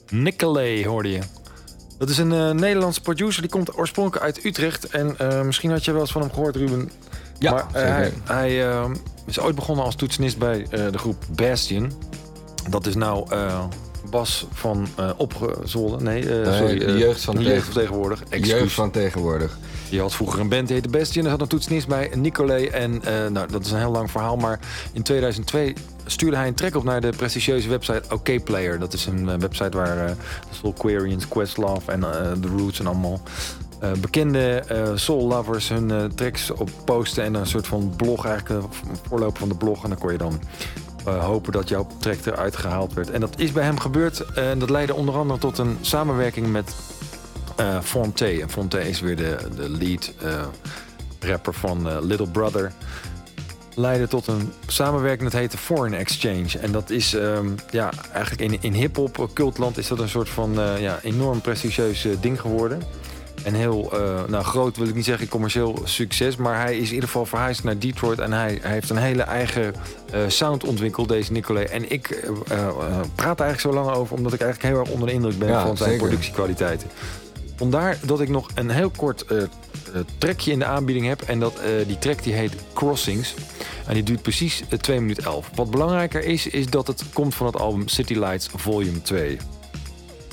Nicolay hoorde je. Dat is een Nederlandse producer, die komt oorspronkelijk uit Utrecht. En misschien had je wel eens van hem gehoord, Ruben. Ja, maar hij is ooit begonnen als toetsenist bij de groep Bastion. Dat is nou Bas van Opgezolder. De jeugd van tegenwoordig. Jeugd van tegenwoordig. Je had vroeger een band die heette Bastion. Er zat een toetsenist bij, Nicolay. En dat is een heel lang verhaal. Maar in 2002 stuurde hij een track op naar de prestigieuze website OKPlayer. Dat is een website waar de Soulquarians, Questlove en The Roots en allemaal bekende soul lovers hun tracks op posten. En een soort van blog, eigenlijk een voorloper van de blog. En dan kon je dan hopen dat jouw track eruit gehaald werd. En dat is bij hem gebeurd. En dat leidde onder andere tot een samenwerking met Fonte. En Fonte is weer de lead rapper van Little Brother. Leidde tot een samenwerking, dat heette Foreign Exchange. En dat is eigenlijk in hiphop cultland is dat een soort van enorm prestigieus ding geworden. En heel groot wil ik niet zeggen commercieel succes, maar hij is in ieder geval verhuisd naar Detroit en hij heeft een hele eigen sound ontwikkeld, deze Nicolay. En ik praat eigenlijk zo lang over omdat ik eigenlijk heel erg onder de indruk ben van zijn productiekwaliteiten. Vandaar dat ik nog een heel kort trackje in de aanbieding heb. En die track die heet Crossings. En die duurt precies 2 minuten 11. Wat belangrijker is dat het komt van het album City Lights Volume 2.